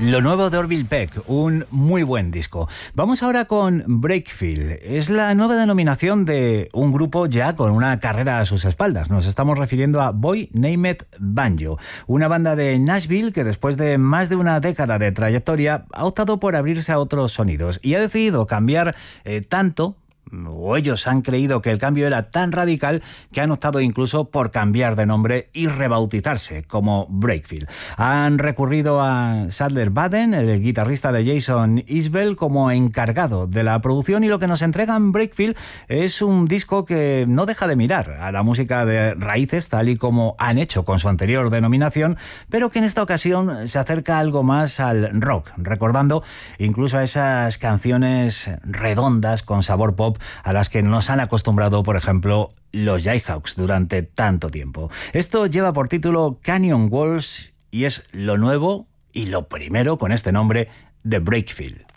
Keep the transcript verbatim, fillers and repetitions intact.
Lo nuevo de Orville Peck, un muy buen disco. Vamos ahora con Breakfield. Es la nueva denominación de un grupo ya con una carrera a sus espaldas. Nos estamos refiriendo a Boy Named Banjo, una banda de Nashville que después de más de una década de trayectoria ha optado por abrirse a otros sonidos y ha decidido cambiar eh, tanto, o ellos han creído que el cambio era tan radical que han optado incluso por cambiar de nombre y rebautizarse como Breakfield. Han recurrido a Sadler Baden, el guitarrista de Jason Isbell, como encargado de la producción, y lo que nos entregan Breakfield es un disco que no deja de mirar a la música de raíces tal y como han hecho con su anterior denominación, pero que en esta ocasión se acerca algo más al rock, recordando incluso a esas canciones redondas con sabor pop a las que nos han acostumbrado, por ejemplo, los Jayhawks durante tanto tiempo. Esto lleva por título Canyon Walls y es lo nuevo y lo primero con este nombre de Breakfield.